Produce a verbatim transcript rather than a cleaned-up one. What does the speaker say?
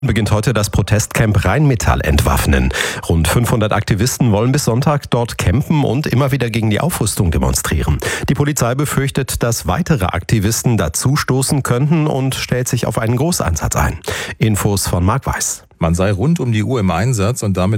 Beginnt heute das Protestcamp Rheinmetall entwaffnen. Rund fünfhundert Aktivisten wollen bis Sonntag dort campen und immer wieder gegen die Aufrüstung demonstrieren. Die Polizei befürchtet, dass weitere Aktivisten dazustoßen könnten und stellt sich auf einen Großeinsatz ein. Infos von Marc Weiß. Man sei rund um die Uhr im Einsatz und damit